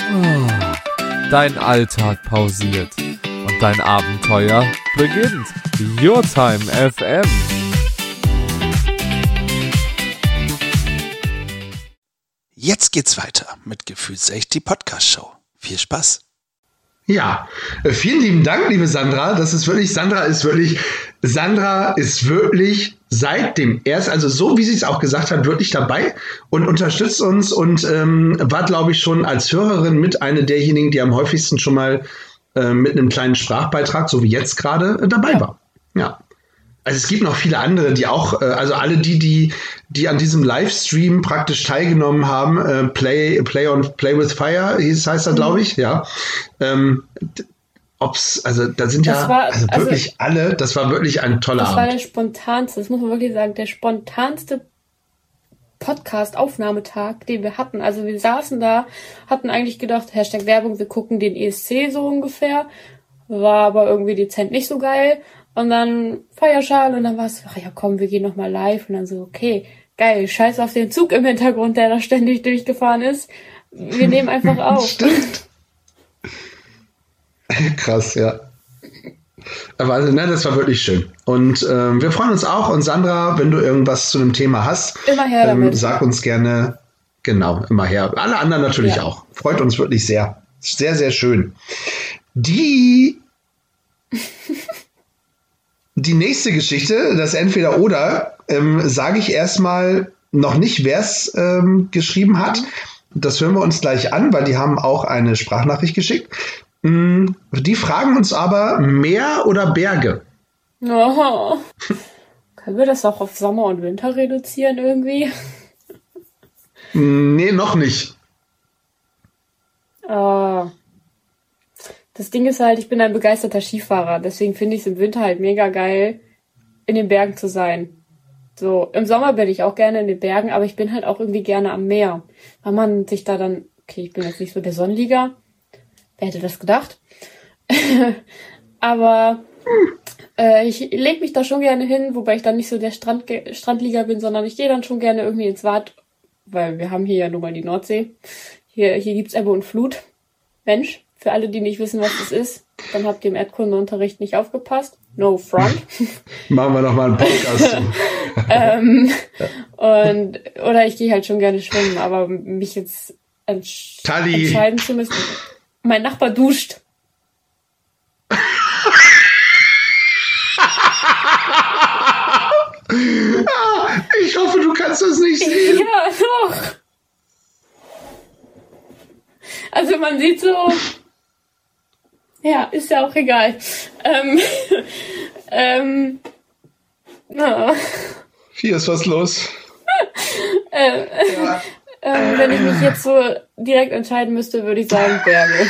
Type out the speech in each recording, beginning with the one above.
Dein Alltag pausiert und dein Abenteuer beginnt. Your Time FM. Jetzt geht's weiter mit Gefühlsecht, die Podcast-Show. Viel Spaß. Ja, vielen lieben Dank, liebe Sandra. Sandra ist wirklich seit dem ersten, also so wie sie es auch gesagt hat, wirklich dabei und unterstützt uns und war, glaube ich, schon als Hörerin mit einer derjenigen, die am häufigsten schon mal mit einem kleinen Sprachbeitrag, so wie jetzt gerade, dabei war. Ja. Also es gibt noch viele andere, die auch, also alle die an diesem Livestream praktisch teilgenommen haben, Play with Fire, heißt das, glaube ich, ja. Also da sind wirklich alle, das war wirklich ein toller Abend. Das war der spontanste, das muss man wirklich sagen, der spontanste Podcast-Aufnahmetag, den wir hatten. Also wir saßen da, hatten eigentlich gedacht, Hashtag Werbung, wir gucken den ESC so ungefähr, war aber irgendwie dezent nicht so geil. Und dann Feuerschale und dann war es, ach ja komm, wir gehen nochmal live. Und dann so, okay, geil, scheiß auf den Zug im Hintergrund, der da ständig durchgefahren ist. Wir nehmen einfach auf. Stimmt. Krass, ja. Aber also, das war wirklich schön. Und wir freuen uns auch. Und Sandra, wenn du irgendwas zu einem Thema hast, immer her damit. Sag uns gerne, genau, immer her. Alle anderen natürlich auch. Freut uns wirklich sehr. Sehr, sehr schön. Die nächste Geschichte, das Entweder-Oder, sage ich erstmal noch nicht, wer es geschrieben hat. Das hören wir uns gleich an, weil die haben auch eine Sprachnachricht geschickt. Die fragen uns aber, Meer oder Berge? Oh. Können wir das auch auf Sommer und Winter reduzieren irgendwie? Nee, noch nicht. Das Ding ist halt, ich bin ein begeisterter Skifahrer, deswegen finde ich es im Winter halt mega geil, in den Bergen zu sein. So, im Sommer bin ich auch gerne in den Bergen, aber ich bin halt auch irgendwie gerne am Meer. Weil man sich da dann, okay, ich bin jetzt nicht so der Sonnenliga, wer hätte das gedacht? Aber ich lege mich da schon gerne hin, wobei ich dann nicht so der Strandliga bin, sondern ich gehe dann schon gerne irgendwie ins Bad, weil wir haben hier ja nun mal die Nordsee. Hier gibt's Ebbe und Flut. Mensch. Für alle, die nicht wissen, was das ist, dann habt ihr im Erdkundeunterricht nicht aufgepasst. No front. Machen wir noch mal einen Podcast zu. Oder ich gehe halt schon gerne schwimmen, aber mich jetzt entscheiden zu müssen. Mein Nachbar duscht. Ich hoffe, du kannst das nicht sehen. Ja, doch. Also man sieht so... Ja, ist ja auch egal. Hier ist was los. Wenn ich mich jetzt so direkt entscheiden müsste, würde ich sagen Berge.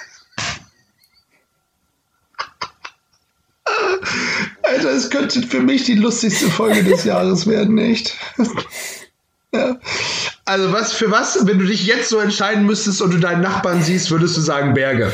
Alter, es könnte für mich die lustigste Folge des Jahres werden, echt. Ja. Also für was, wenn du dich jetzt so entscheiden müsstest und du deinen Nachbarn siehst, würdest du sagen Berge?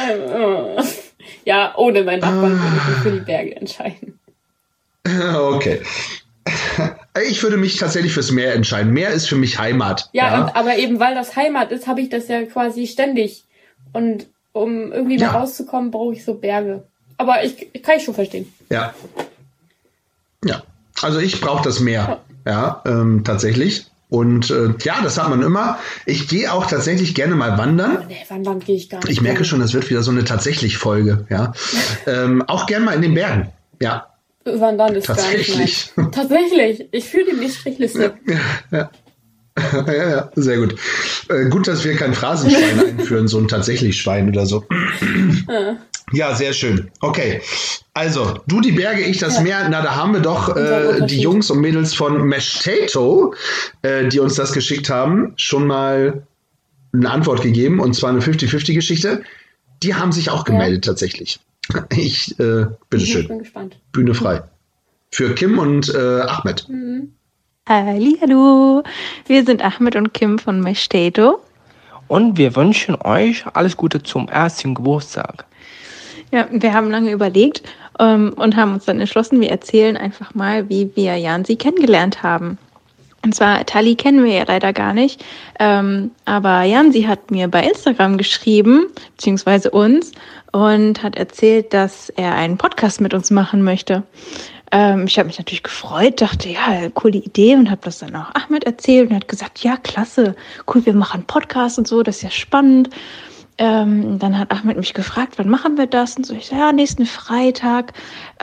Ja, ohne meinen Nachbarn würde ich mich für die Berge entscheiden. Okay. Ich würde mich tatsächlich fürs Meer entscheiden. Meer ist für mich Heimat. Ja. Aber eben weil das Heimat ist, habe ich das ja quasi ständig. Und um irgendwie da rauszukommen, brauche ich so Berge. Aber kann ich schon verstehen. Ja. Ja. Also ich brauche das Meer. Ja, tatsächlich. Und das hat man immer. Ich gehe auch tatsächlich gerne mal wandern. Nee, wandern gehe ich gar nicht. Ich merke schon, das wird wieder so eine Tatsächlich-Folge. Ja. Auch gerne mal in den Bergen. Ja. Wandern ist tatsächlich. Gar nicht mein. Tatsächlich. Ich fühle die Strichliste. Ja. Ja, sehr gut. Gut, dass wir kein Phrasenschwein einführen, so ein Tatsächlich-Schwein oder so. Ja, sehr schön. Okay, also du die Berge, ich das Meer. Na, da haben wir doch die Jungs und Mädels von Meshtato, die uns das geschickt haben, schon mal eine Antwort gegeben, und zwar eine 50-50-Geschichte. Die haben sich auch gemeldet tatsächlich. Bitteschön. Ich bin gespannt. Bühne frei. Für Kim und Ahmed. Hallihallo, wir sind Ahmed und Kim von Meshtato. Und wir wünschen euch alles Gute zum ersten Geburtstag. Ja, wir haben lange überlegt und haben uns dann entschlossen, wir erzählen einfach mal, wie wir Jansi kennengelernt haben. Und zwar, Tali kennen wir ja leider gar nicht, aber Jansi hat mir bei Instagram geschrieben, beziehungsweise uns, und hat erzählt, dass er einen Podcast mit uns machen möchte. Ich habe mich natürlich gefreut, dachte, ja, coole Idee, und habe das dann auch Ahmed erzählt und hat gesagt, ja, klasse, cool, wir machen einen Podcast und so, das ist ja spannend. Dann hat Ahmed mich gefragt, wann machen wir das? Und so, ich so, ja, nächsten Freitag.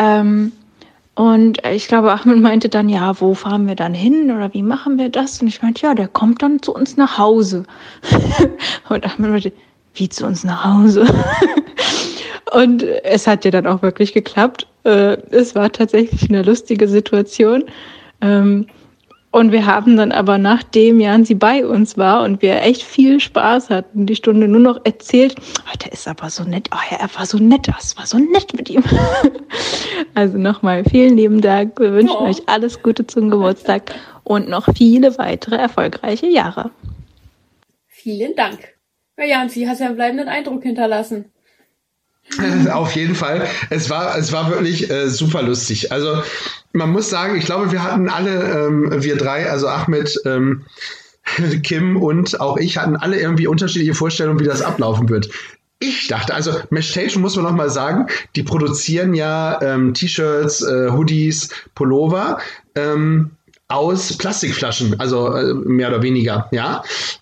Und ich glaube, Ahmed meinte dann, ja, wo fahren wir dann hin oder wie machen wir das? Und ich meinte, ja, der kommt dann zu uns nach Hause. Und Ahmed meinte, wie zu uns nach Hause? Und es hat ja dann auch wirklich geklappt. Es war tatsächlich eine lustige Situation. Und wir haben dann aber, nachdem Jansi bei uns war und wir echt viel Spaß hatten, die Stunde nur noch erzählt, der ist aber so nett, er war so nett, es war so nett mit ihm. Also nochmal vielen lieben Dank, wir wünschen euch alles Gute zum Geburtstag und noch viele weitere erfolgreiche Jahre. Vielen Dank. Ja, Jansi, hast ja einen bleibenden Eindruck hinterlassen. Auf jeden Fall. Es war wirklich super lustig. Also man muss sagen, ich glaube, wir hatten alle, wir drei, also Ahmed, Kim und auch ich, hatten alle irgendwie unterschiedliche Vorstellungen, wie das ablaufen wird. Ich dachte, also Meshtation muss man noch mal sagen, die produzieren ja T-Shirts, Hoodies, Pullover aus Plastikflaschen, also mehr oder weniger, ja.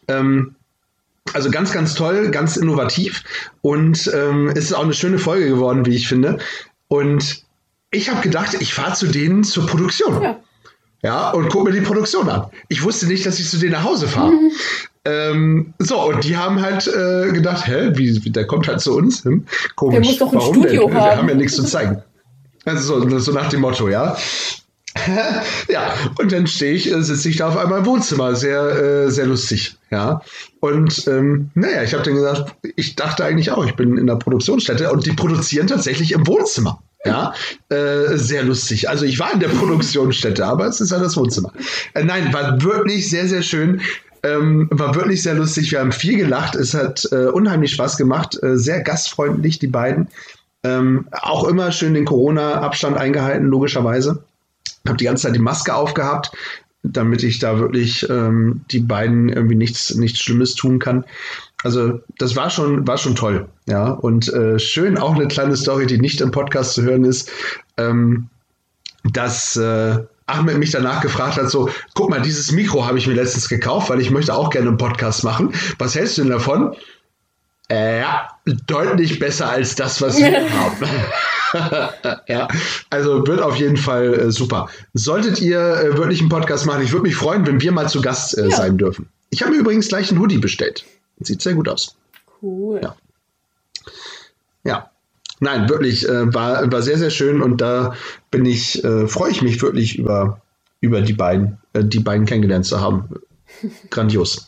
Also ganz, ganz toll, ganz innovativ, und es ist auch eine schöne Folge geworden, wie ich finde. Und ich habe gedacht, ich fahre zu denen zur Produktion. Ja, und gucke mir die Produktion an. Ich wusste nicht, dass ich zu denen nach Hause fahre. So, und die haben halt gedacht, wie, der kommt halt zu uns? Komisch. Der muss doch ein Warum Studio denn? haben. Wir haben ja nichts zu zeigen. Also so nach dem Motto, ja. Ja, und dann sitze ich da auf einmal im Wohnzimmer, sehr, sehr lustig, ja. Und ich habe dann gesagt, ich dachte eigentlich auch, ich bin in der Produktionsstätte, und die produzieren tatsächlich im Wohnzimmer, ja. Sehr lustig. Also ich war in der Produktionsstätte, aber es ist halt das Wohnzimmer. Nein, war wirklich sehr, sehr schön. War wirklich sehr lustig. Wir haben viel gelacht. Es hat unheimlich Spaß gemacht. Sehr gastfreundlich, die beiden. Auch immer schön den Corona-Abstand eingehalten, logischerweise. Habe die ganze Zeit die Maske aufgehabt, damit ich da wirklich die beiden irgendwie nichts Schlimmes tun kann. Also das war schon toll, ja. Und schön, auch eine kleine Story, die nicht im Podcast zu hören ist, dass Ahmed mich danach gefragt hat, so, guck mal, dieses Mikro habe ich mir letztens gekauft, weil ich möchte auch gerne einen Podcast machen. Was hältst du denn davon? Ja, deutlich besser als das, was wir haben. Ja, also wird auf jeden Fall super. Solltet ihr wirklich einen Podcast machen, ich würde mich freuen, wenn wir mal zu Gast sein dürfen. Ich habe mir übrigens gleich einen Hoodie bestellt. Sieht sehr gut aus. Cool. Ja. Nein, wirklich, war sehr, sehr schön, und da freue ich mich wirklich über die beiden kennengelernt zu haben. Grandios.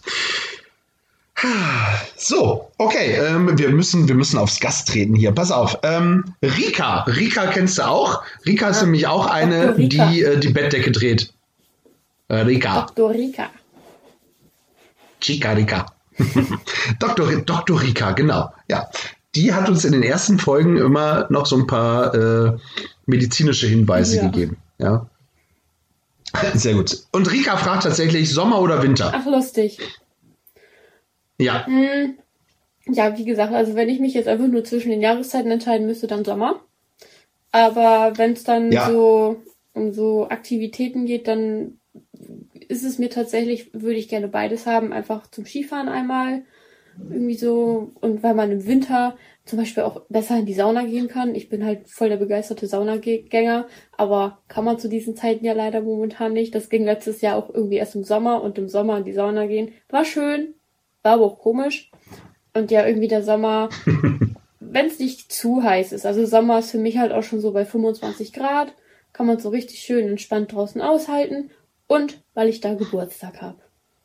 So, okay, wir müssen aufs Gas treten hier. Pass auf, Rika kennst du auch. Rika ist nämlich auch eine, die Bettdecke dreht. Rika. Dr. Rika. Chica Rika. Dr. Rika, genau. Ja, die hat uns in den ersten Folgen immer noch so ein paar medizinische Hinweise gegeben. Ja. Sehr gut. Und Rika fragt tatsächlich, Sommer oder Winter? Ach, lustig. Ja. Ja, wie gesagt, also wenn ich mich jetzt einfach nur zwischen den Jahreszeiten entscheiden müsste, dann Sommer. Aber wenn es dann so um so Aktivitäten geht, dann ist es mir tatsächlich, würde ich gerne beides haben, einfach zum Skifahren einmal irgendwie so, und weil man im Winter zum Beispiel auch besser in die Sauna gehen kann. Ich bin halt voll der begeisterte Saunagänger, aber kann man zu diesen Zeiten ja leider momentan nicht. Das ging letztes Jahr auch irgendwie erst im Sommer, und im Sommer in die Sauna gehen war schön. War aber auch komisch. Und ja, irgendwie der Sommer, wenn es nicht zu heiß ist. Also Sommer ist für mich halt auch schon so bei 25 Grad. Kann man so richtig schön entspannt draußen aushalten. Und weil ich da Geburtstag habe.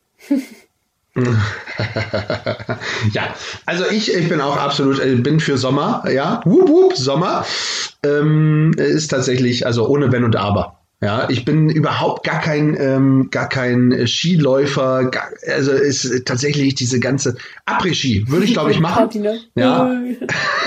Ja, also ich bin auch absolut, bin für Sommer, ja. Wup, wup, Sommer ist tatsächlich, also ohne Wenn und Aber. Ja, ich bin überhaupt gar kein Skiläufer, also ist tatsächlich diese ganze Après-Ski, würde ich glaube ich machen. Party, ne? Ja.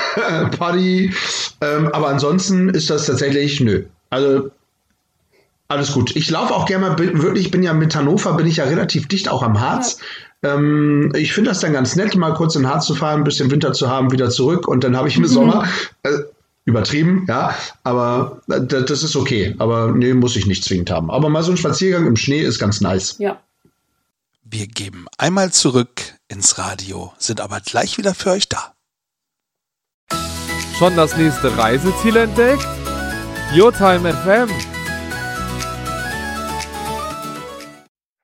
Party, aber ansonsten ist das tatsächlich, nö. Also alles gut. Ich laufe auch gerne mal, wirklich, mit Hannover bin ich ja relativ dicht auch am Harz. Ja. Ich finde das dann ganz nett, mal kurz in den Harz zu fahren, ein bisschen Winter zu haben, wieder zurück und dann habe ich im Sommer, übertrieben, ja, aber das ist okay. Aber nee, muss ich nicht zwingend haben. Aber mal so ein Spaziergang im Schnee ist ganz nice. Ja. Wir geben einmal zurück ins Radio, sind aber gleich wieder für euch da. Schon das nächste Reiseziel entdeckt? Your Time FM.